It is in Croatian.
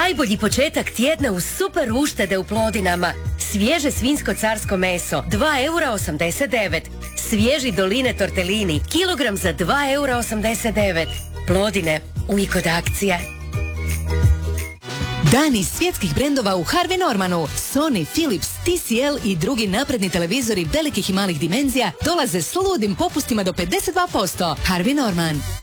Najbolji početak tjedna uz super uštede u Plodinama. Svježe svinjsko carsko meso 2,89 €. Svježi Doline tortelini kilogram za 2,89 €. Plodine, uvijek od akcije. Dani svjetskih brendova u Harvey Normanu. Sony, Philips, TCL i drugi napredni televizori velikih i malih dimenzija dolaze s ludim popustima do 52%. Harvey Norman.